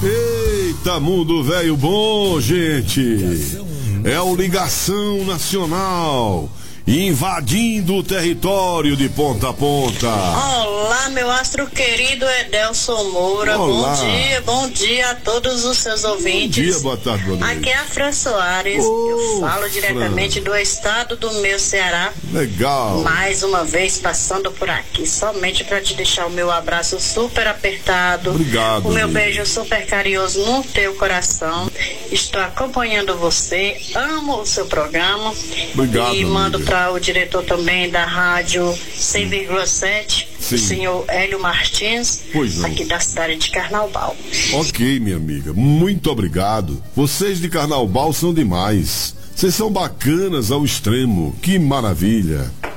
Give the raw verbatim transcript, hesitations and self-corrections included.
Eita, mundo velho bom, gente. É o Ligação Nacional, invadindo o território de ponta a ponta. Olá, meu astro querido Edelson Moura. Olá. Bom dia, bom dia a todos os seus ouvintes. Bom dia, boa tarde, boa noite. Aqui é a Fran Soares. Ô, Eu falo diretamente Fran. do estado do meu Ceará. Legal. Mais uma vez passando por aqui, somente para te deixar o meu abraço super apertado. Obrigado, O meu amigo. beijo super carinhoso no teu coração. Estou acompanhando você, amo o seu programa. Obrigado, E mando amiga. para o diretor também da rádio cem vírgula sete, Sim. o senhor Hélio Martins, Pois não. aqui da cidade de Carnaubal. Ok, minha amiga, muito obrigado. Vocês de Carnaubal são demais. Vocês são bacanas ao extremo. Que maravilha.